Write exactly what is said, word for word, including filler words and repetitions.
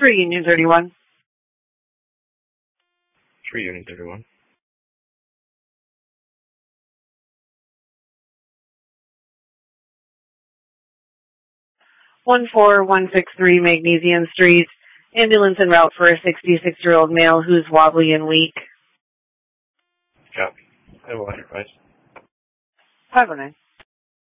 three Union thirty-one. three Union thirty-one. one four one six three Magnesium Street. Ambulance en route for a sixty-six-year-old male who's wobbly and weak. Copy. I will advise. Have a nice.